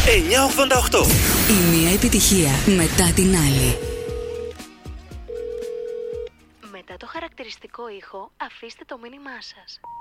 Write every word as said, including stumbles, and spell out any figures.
εννιακόσια ογδόντα οκτώ. Η μία επιτυχία μετά την άλλη. Μετά το χαρακτηριστικό ήχο, αφήστε το μήνυμά σας.